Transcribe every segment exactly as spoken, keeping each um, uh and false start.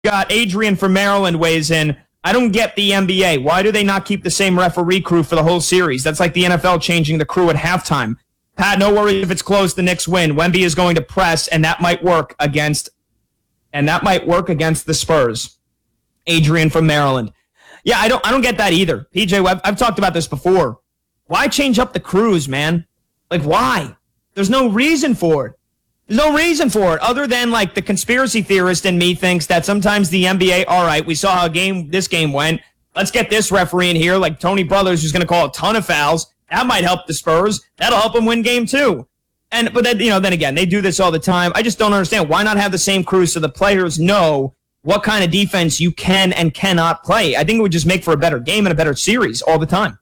got Adrian from Maryland weighs in. I don't get the N B A. Why do they not keep the same referee crew for the whole series? That's like the N F L changing the crew at halftime. Pat, no worries if it's close, the Knicks win. Wemby is going to press, and that might work against and that might work against the Spurs. Adrian from Maryland. Yeah, I don't I don't get that either. P J Webb, I've talked about this before. Why change up the crews, man? Like, why? There's no reason for it. There's no reason for it other than, like, the conspiracy theorist in me thinks that sometimes the N B A, all right, we saw how game this game went. Let's get this referee in here, like Tony Brothers, who's going to call a ton of fouls. That might help the Spurs. That'll help them win game two. And but then, you know, then again, they do this all the time. I just don't understand. Why not have the same crew so the players know what kind of defense you can and cannot play? I think it would just make for a better game and a better series all the time.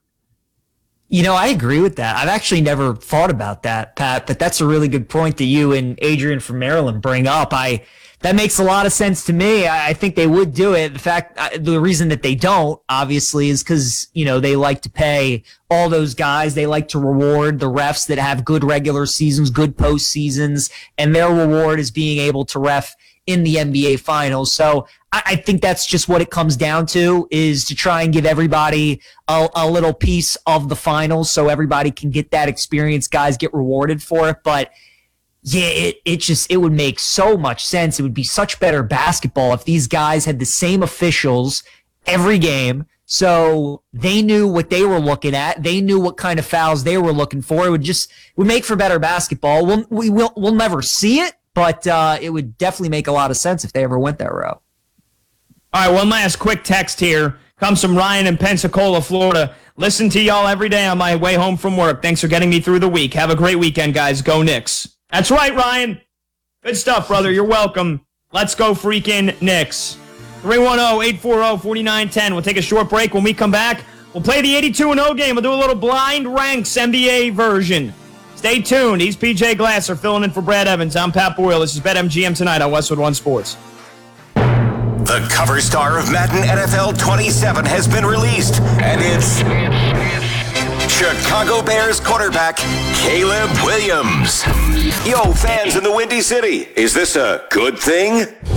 You know, I agree with that. I've actually never thought about that, Pat, but that's a really good point that you and Adrian from Maryland bring up. I that makes a lot of sense to me. I, I think they would do it. The fact, the reason that they don't, obviously, is because, you know, they like to pay all those guys. They like to reward the refs that have good regular seasons, good postseasons, and their reward is being able to ref in the N B A Finals. So I, I think that's just what it comes down to, is to try and give everybody a, a little piece of the finals so everybody can get that experience. Guys get rewarded for it. But yeah, it, it just, it would make so much sense. It would be such better basketball if these guys had the same officials every game, so they knew what they were looking at. They knew what kind of fouls they were looking for. It would just, it would make for better basketball. We'll, we will, we'll never see it, but uh, it would definitely make a lot of sense if they ever went that route. All right, one last quick text here. Comes from Ryan in Pensacola, Florida. Listen to y'all every day on my way home from work. Thanks for getting me through the week. Have a great weekend, guys. Go Knicks. That's right, Ryan. Good stuff, brother. You're welcome. Let's go freaking Knicks. three one zero, eight four zero, four nine one zero. We'll take a short break. When we come back, we'll play the eighty-two and oh game. We'll do a little blind ranks N B A version. Stay tuned. He's P J Glasser filling in for Brad Evans. I'm Pat Boyle. This is BetMGM tonight on Westwood One Sports. The cover star of Madden N F L twenty-seven has been released, and it's Chicago Bears quarterback Caleb Williams. Yo, fans in the Windy City, is this a good thing?